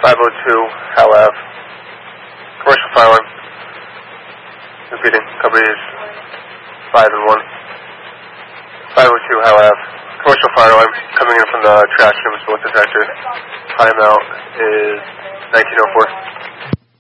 502 Howell Ave. Commercial fire alarm. Repeating, company is 5 and 1. 502 Howell Ave. Commercial fire alarm coming in from the trash room with detector. Timeout is 1904.